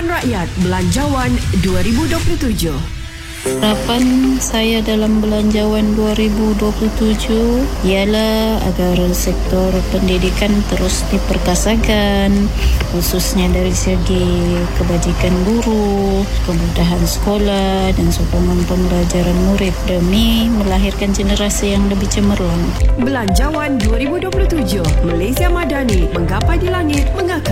Harapan Rakyat Belanjawan 2027. Harapan saya dalam Belanjawan 2027 ialah agar sektor pendidikan terus diperkasakan, khususnya dari segi kebajikan guru, kemudahan sekolah dan sokongan pembelajaran murid demi melahirkan generasi yang lebih cemerlang. Belanjawan 2027, Malaysia Madani menggapai di langit, mengakar